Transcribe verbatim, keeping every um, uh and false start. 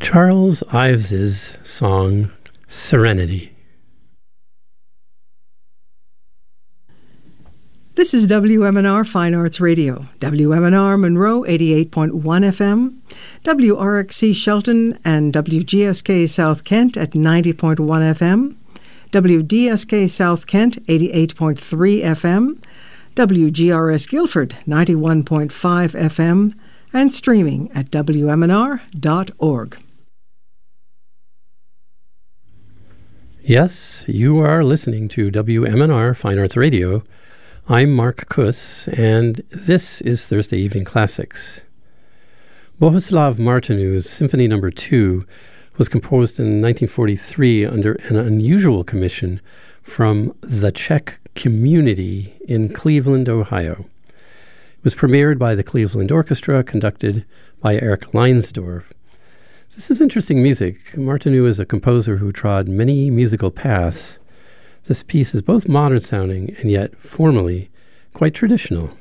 Charles Ives's song, Serenity. This is W M N R Fine Arts Radio, W M N R Monroe eighty-eight point one F M, W R X C Shelton and W G S K South Kent at ninety point one F M, W D S K South Kent eighty-eight point three F M, W G R S Guilford ninety-one point five F M, and streaming at W M N R dot org. Yes, you are listening to W M N R Fine Arts Radio. I'm Mark Kuss, and this is Thursday Evening Classics. Bohuslav Martinu's Symphony Number Two was composed in nineteen forty-three under an unusual commission from the Czech community in Cleveland, Ohio. It was premiered by the Cleveland Orchestra, conducted by Eric Leinsdorf. This is interesting music. Martinu is a composer who trod many musical paths. This piece is both modern-sounding and yet formally quite traditional.